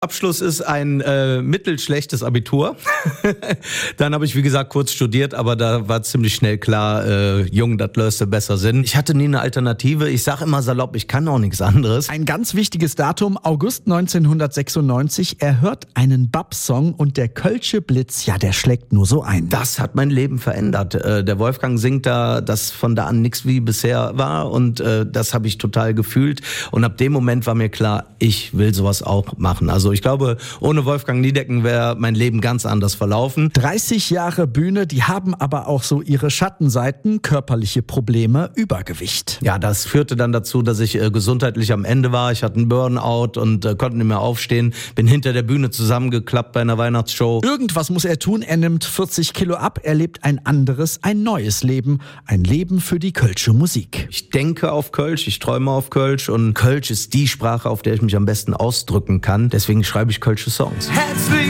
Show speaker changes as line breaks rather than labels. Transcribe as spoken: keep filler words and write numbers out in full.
Abschluss ist ein äh, mittelschlechtes Abitur. Dann habe ich, wie gesagt, kurz studiert, aber da war ziemlich schnell klar, äh, Jung, das löste besser Sinn. Ich hatte nie eine Alternative. Ich sage immer salopp, ich kann auch nichts anderes.
Ein ganz wichtiges Datum, August neunzehnhundertsechsundneunzig. Er hört einen Babs-Song und der Kölsche Blitz, ja, der schlägt nur so ein.
Das hat mein Leben verändert. Äh, der Wolfgang singt da, dass von da an nichts wie bisher war und äh, das habe ich total gefühlt. Und ab dem Moment war mir klar, ich will sowas auch machen. Also ich glaube, ohne Wolfgang Niedecken wäre mein Leben ganz anders verlaufen.
dreißig Jahre Bühne, die haben aber auch so ihre Schattenseiten, körperliche Probleme, Übergewicht.
Ja, das führte dann dazu, dass ich äh, gesundheitlich am Ende war. Ich hatte einen Burnout und äh, konnte nicht mehr aufstehen. Bin hinter der Bühne zusammengeklappt bei einer Weihnachtsshow.
Irgendwas muss er tun. Er nimmt vierzig Kilo ab. Er lebt ein anderes, ein neues Leben. Ein Leben für die Kölsche Musik.
Ich denke auf Kölsch, ich träume auf Kölsch und Kölsch ist die Sprache, auf der ich mich am besten ausdrücken kann. Deswegen schreibe ich Kölsche Songs.
Herzlich